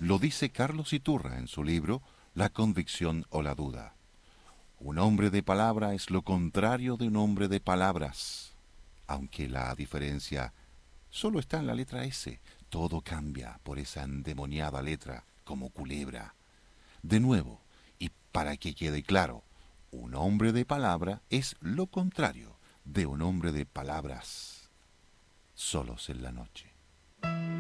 Lo dice Carlos Iturra en su libro La convicción o la duda. Un hombre de palabra es lo contrario de un hombre de palabras. Aunque la diferencia solo está en la letra S, todo cambia por esa endemoniada letra como culebra. De nuevo, y para que quede claro, un hombre de palabra es lo contrario de un hombre de palabras. Solos en la noche.